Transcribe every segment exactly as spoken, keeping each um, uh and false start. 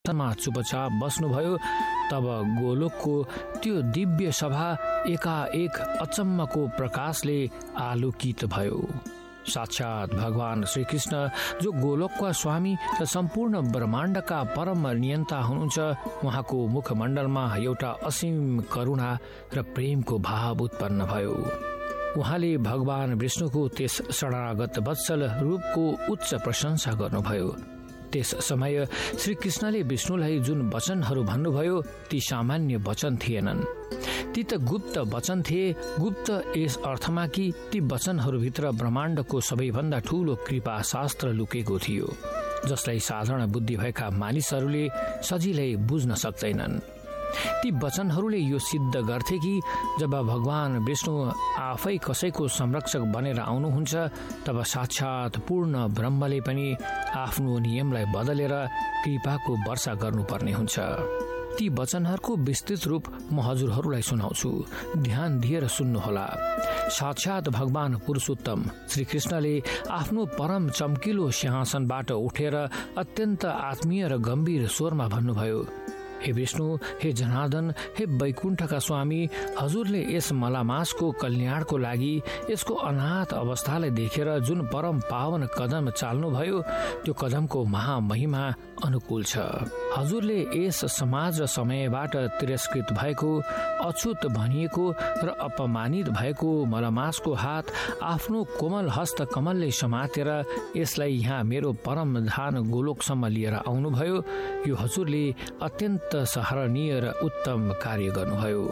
मा चुपचाप बस्नुभयो। तब गोलोकको त्यो दिव्य सभा एकाएक अचम्मको प्रकाशले आलोकित भयो। साक्षात भगवान श्रीकृष्ण जो गोलोकका स्वामी र सम्पूर्ण ब्रह्माण्डका परम नियन्ता हुनुहुन्छ, उहाँको मुखमण्डलमा एउटा असीम करुणा र प्रेमको भाव उत्पन्न भयो। उहाँले भगवान विष्णुको त्यस शरणागत वत्सल रूपको उच्च प्रशंसा गर्नुभयो। त्यस समय श्रीकृष्णले विष्णुलाई जुन वचनहरू भन्नुभयो ती सामान्य वचन थिएनन्, ती त गुप्त वचन थिए। गुप्त यस अर्थमा कि ती वचनहरूभित्र ब्रह्माण्डको सबैभन्दा ठूलो कृपा शास्त्र लुकेको थियो, जसलाई साधारण बुद्धि भएका मानिसहरूले सजिलै बुझ्न सक्दैनन्। ती वचनहरूले यो सिद्ध गर्थे कि जब भगवान विष्णु आफै कसैको संरक्षक बनेर आउनुहुन्छ, तब साक्षात पूर्ण ब्रह्मले पनि आफ्नो नियमलाई बदलेर कृपाको वर्षा गर्नुपर्ने हुन्छ। ती वचनहरूको विस्तृत रूप म हजुरहरूलाई सुनाउँछु, ध्यान दिएर सुन्नुहोला। साक्षात भगवान पुरुषोत्तम श्रीकृष्णले आफ्नो परम चम्किलो सिंहासनबाट उठेर अत्यन्त आत्मीय र गम्भीर स्वरमा भन्नुभयो, हे विष्णु, हे जनार्दन, हे वैकुण्ठका स्वामी, हजुरले यस मलामासको कल्याणको लागि यसको अनाथ अवस्थालाई देखेर जुन परम पावन कदम चाल्नुभयो, त्यो कदमको महामहिमा अनुकूल छ। हजुरले यस समाज र समयबाट तिरस्कृत भएको, अछुत भनिएको र अपमानित भएको मलामासको हात आफ्नो कोमल हस्त कमलले समातेर यसलाई यहाँ मेरो परम धाम गोलोकसम्म लिएर आउनुभयो। यो हजुरले अत्यन्त सराहनीय र उत्तम कार्य गर्नुभयो।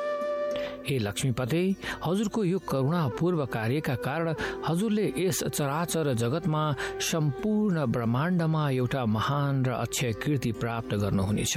हे लक्ष्मीपते, हजुरको यो करुणापूर्व कार्यका कारण हजुरले यस चराचर जगतमा सम्पूर्ण ब्रह्माण्डमा एउटा महान र अक्षय कीर्ति प्राप्त गर्नुहुनेछ।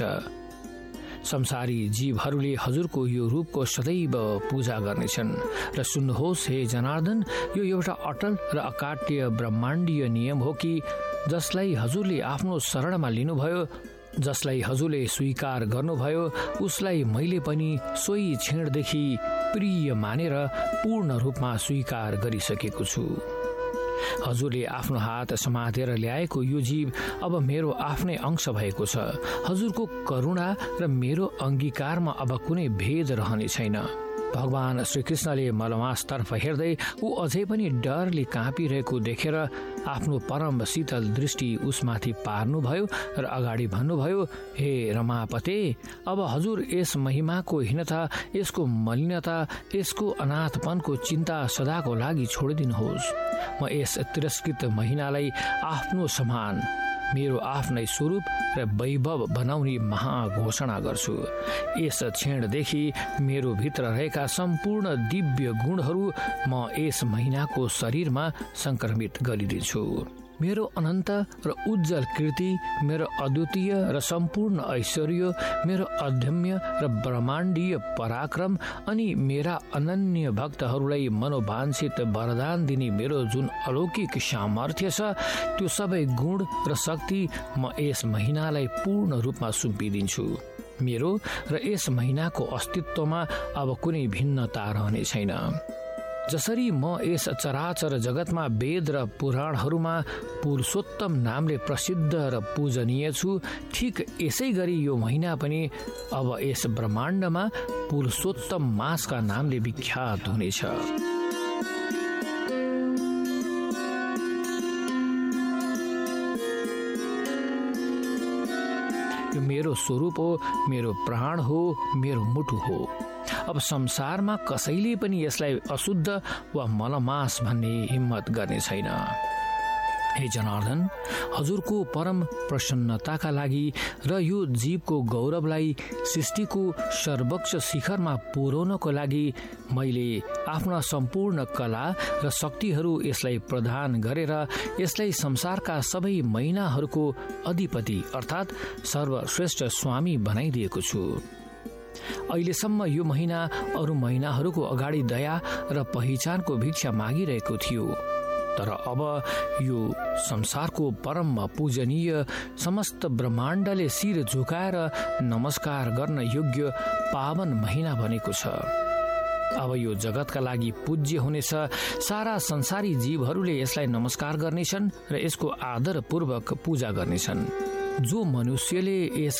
संसारी जीवहरूले हजुरको यो रूपको सदैव पूजा गर्नेछन्। र सुन्नुहोस् हे जनार्दन, यो एउटा अटल र अकाट्य ब्रह्माण्डीय नियम हो कि जसलाई हजुरले आफ्नो शरणमा लिनुभयो, जसलाई हजुरले स्वीकार गर्नुभयो, उसलाई मैले पनि सोही क्षणदेखि प्रिय मानेर पूर्ण रूपमा स्वीकार गरिसकेको छु। हजुरले आफ्नो हात समातेर ल्याएको यो जीव अब मेरो आफ्नै अंश भएको छ। हजुरको करुणा र मेरो अंगीकारमा अब कुनै भेद रहने छैन। भगवान श्रीकृष्णले मलमासतर्फ हेर्दै ऊ अझै पनि डरले काँपिरहेको देखेर आफ्नो परम शीतल दृष्टि उसमाथि पार्नुभयो र अगाडि भन्नुभयो, हे रमापते, अब हजुर यस महिमाको हीनता, यसको मलिनता, यसको अनाथपनको चिन्ता सदाको लागि छोडिदिनुहोस्। म यस तिरस्कृत महिनालाई आफ्नो समान, मेरो आफ्नै स्वरूप र वैभव बनाउने महाघोषणा गर्छु। यस क्षणदेखि मेरो भित्र रहेका सम्पूर्ण दिव्य गुणहरू म यस महिनाको शरीरमा संक्रमित गरिदिन्छु। मेरो अनन्त र उज्जवल कीर्ति, मेरो अद्वितीय र सम्पूर्ण ऐश्वर्य, मेरो अदम्य र ब्रह्माण्डीय पराक्रम अनि मेरा अनन्य भक्तहरूलाई मनोवाञ्छित वरदान दिने मेरो जुन अलौकिक सामर्थ्य छ, त्यो सबै गुण र शक्ति म यस महिनालाई पूर्ण रूपमा सुम्पिदिन्छु। मेरो र यस महिनाको अस्तित्वमा अब कुनै भिन्नता रहने छैन। जसरी म यस चराचर जगतमा वेद र पुराणहरूमा पुरुषोत्तम नामले प्रसिद्ध र पूजनीय छु, ठिक यसै गरी यो महिना पनि अब यस ब्रह्माण्डमा पुरुषोत्तम मासका नामले विख्यात हुनेछ। यो मेरो स्वरूप हो, मेरो प्राण हो, मेरो मुटु हो। अब संसारमा कसैले पनि यसलाई अशुद्ध वा मलमास भन्ने हिम्मत गर्ने छैन। हे जनार्दन, हजुरको परम प्रसन्नताका लागि र यो जीवको गौरवलाई सृष्टिको सर्वोच्च शिखरमा पुर्याउनको लागि मैले आफ्ना सम्पूर्ण कला र शक्तिहरू यसलाई प्रदान गरेर यसलाई संसारका सबै महिनाहरूको अधिपति अर्थात् सर्वश्रेष्ठ स्वामी बनाइदिएको छु। अहिलेसम्म यो महिना अरू महिनाहरूको अगाडि दया र पहिचानको भिक्षा मागिरहेको थियो, तर अब यो संसारको परम पूजनीय समस्त ब्रह्माण्डले शिर झुकाएर नमस्कार गर्न योग्य पावन महिना बनेको छ। अब यो जगतका लागि पूज्य हुनेछ। सारा संसारी जीवहरूले यसलाई नमस्कार गर्नेछन् र यसको आदरपूर्वक पूजा गर्नेछन्। जो मनुष्यले यस